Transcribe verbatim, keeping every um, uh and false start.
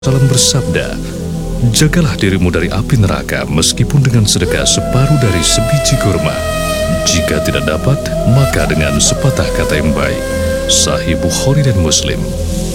Salam bersabda, jagalah dirimu dari api neraka meskipun dengan sedekah separuh dari sebiji kurma. Jika tidak dapat, maka dengan sepatah kata yang baik. Sahih Bukhari dan Muslim.